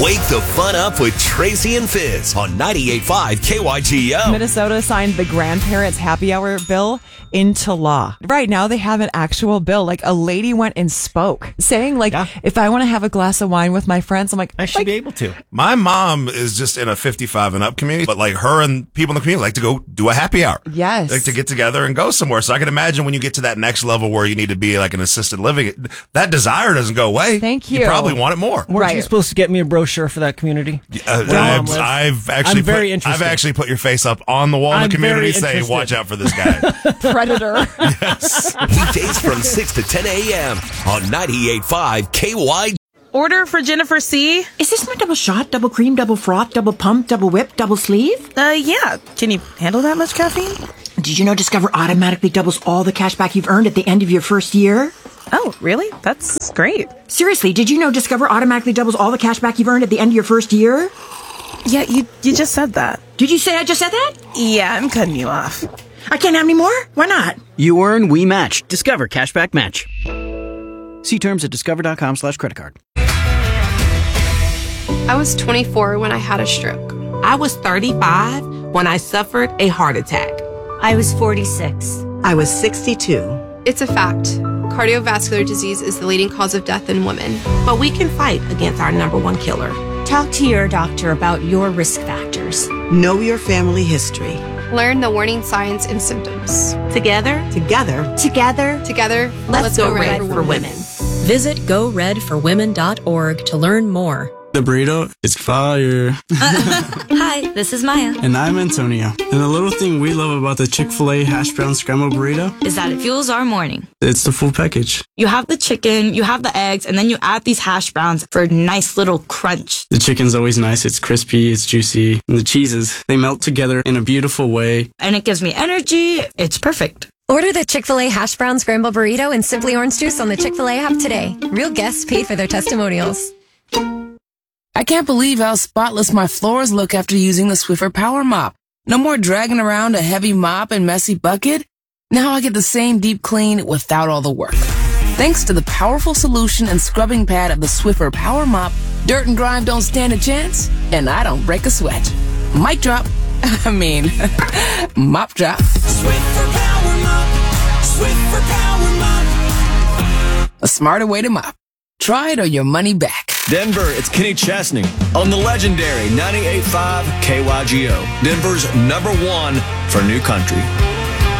Wake the fun up with Tracy and Fizz on 98.5 KYGO. Minnesota signed the grandparents' happy hour bill into law. Right now, they have an actual bill. Like, a lady went and spoke, saying, like, if I want to have a glass of wine with my friends, I'm like, I should be able to. My mom is just in a 55 and up community, but like her and people in the community like to go do a happy hour. Yes. Like to get together and go somewhere. So I can imagine when you get to that next level where you need to be like an assisted living, that desire doesn't go away. Thank you. You probably want it more. Weren't you supposed to get me a brochure for that community? I've actually put your face up on the wall in the community saying, watch out for this guy. Predator. Yes. Weekdays from 6 to 10 a.m. on 98.5 KY. Order for Jennifer C. Is this my double shot, double cream, double froth, double pump, double whip, double sleeve? Yeah. Can you handle that much caffeine? Did you know Discover automatically doubles all the cash back you've earned at the end of your first year? Oh, really? That's great. Seriously, did you know Discover automatically doubles all the cash back you've earned at the end of your first year? Yeah, you just said that. Did you say I just said that? Yeah, I'm cutting you off. I can't have any more? Why not? You earn, we match. Discover Cashback Match. See terms at discover.com/creditcard. I was 24 when I had a stroke. I was 35 when I suffered a heart attack. I was 46. I was 62. It's a fact. Cardiovascular disease is the leading cause of death in women. But we can fight against our number one killer. Talk to your doctor about your risk factors. Know your family history. Learn the warning signs and symptoms. Together, let's go red for women. Visit goredforwomen.org to learn more. The burrito is fire. Hi, this is Maya. And I'm Antonio. And the little thing we love about the Chick-fil-A hash brown scrambled burrito is that it fuels our morning. It's the full package. You have the chicken, you have the eggs, and then you add these hash browns for a nice little crunch. The chicken's always nice. It's crispy, it's juicy. And the cheeses, they melt together in a beautiful way. And it gives me energy. It's perfect. Order the Chick-fil-A hash brown scrambled burrito and Simply Orange Juice on the Chick-fil-A app today. Real guests pay for their testimonials. I can't believe how spotless my floors look after using the Swiffer Power Mop. No more dragging around a heavy mop and messy bucket. Now I get the same deep clean without all the work. Thanks to the powerful solution and scrubbing pad of the Swiffer Power Mop, dirt and grime don't stand a chance, and I don't break a sweat. Mic drop. Mop drop. Swiffer Power Mop. Swiffer Power Mop. A smarter way to mop. Try it or your money back. Denver, it's Kenny Chesney on the legendary 98.5 KYGO, Denver's #1 for new country.